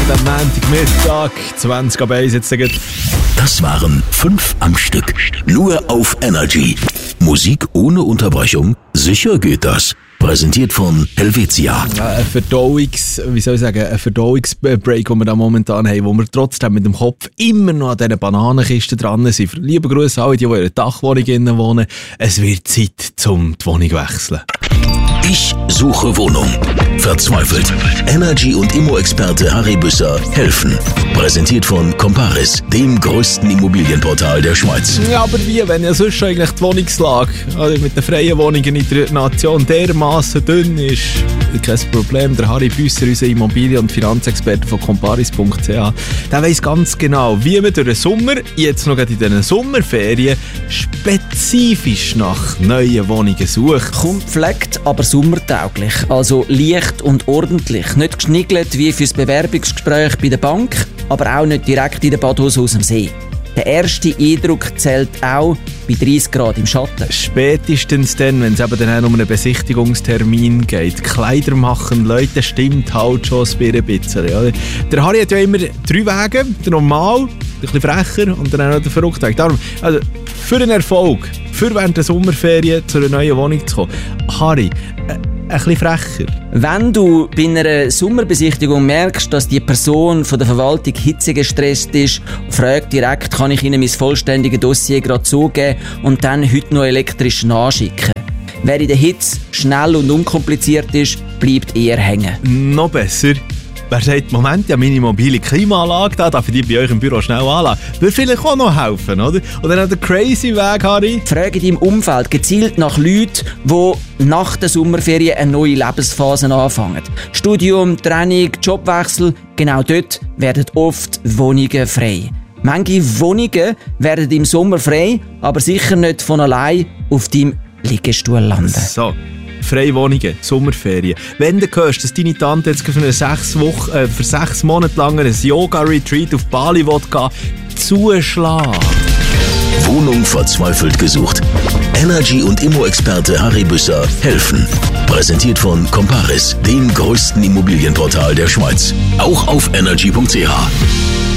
am Montagmittag, 20:01 jetzt sagen. Das waren 5 am Stück. Nur auf Energy. Musik ohne Unterbrechung? Sicher geht das. Präsentiert von Helvetia. Ein Verdauungsbreak, den wir da momentan haben, wo wir trotzdem mit dem Kopf immer noch an diesen Bananenkisten dran sind. Liebe Grüße an alle, die in einer Dachwohnung wohnen. Es wird Zeit, um die Wohnung zu wechseln. Ich suche Wohnung. Verzweifelt. Energy- und Immo-Experte Harry Büsser helfen. Präsentiert von Comparis, dem größten Immobilienportal der Schweiz. Ja, aber wie, wenn ja sonst eigentlich die Wohnungslage mit den freien Wohnungen in der Nation dermassen dünn ist? Kein Problem, der Harry Büsser, unser Immobilien- und Finanzexperte von comparis.ch, der weiss ganz genau, wie man durch den Sommer, jetzt noch in diesen Sommerferien, spezifisch nach neuen Wohnungen sucht. Kommt gepflegt, aber sommertauglich. Also leicht und ordentlich. Nicht geschniggelt wie fürs Bewerbungsgespräch bei der Bank, aber auch nicht direkt in der Badhose aus dem See. Der erste Eindruck zählt auch bei 30 Grad im Schatten. Spätestens dann, wenn es eben dann um einen Besichtigungstermin geht. Kleider machen, Leute, stimmt halt schon ein bisschen. Oder? Der Harry hat ja immer 3 Wege. Der normal, ein bisschen frecher und dann auch noch der verrückte Weg. Darum, also für einen Erfolg, für während der Sommerferien zu einer neuen Wohnung zu kommen, Harry, ein bisschen frecher. Wenn du bei einer Sommerbesichtigung merkst, dass die Person von der Verwaltung hitzegestresst ist, frag direkt, kann ich Ihnen mein vollständiges Dossier gerade zugeben und dann heute noch elektrisch nachschicken. Wer in der Hitze schnell und unkompliziert ist, bleibt eher hängen. Noch besser. Wer sagt, Moment, ja, meine mobile Klimaanlage da, darf ich die bei euch im Büro schnell anlassen? Würde vielleicht auch noch helfen, oder? Und dann noch der crazy Weg, Harry. Frage deinem Umfeld gezielt nach Leuten, die nach der Sommerferien eine neue Lebensphase anfangen. Studium, Training, Jobwechsel, genau dort werden oft Wohnungen frei. Manche Wohnungen werden im Sommer frei, aber sicher nicht von allein auf deinem Liegestuhl landen. So. Freie Wohnungen, Sommerferien. Wenn du hörst, dass deine Tante jetzt für 6 Monate lang ein Yoga-Retreat auf Bali gehen will, zuschlagen. Wohnung verzweifelt gesucht. Energy- und Immo-Experte Harry Büsser helfen. Präsentiert von Comparis, dem größten Immobilienportal der Schweiz. Auch auf energy.ch.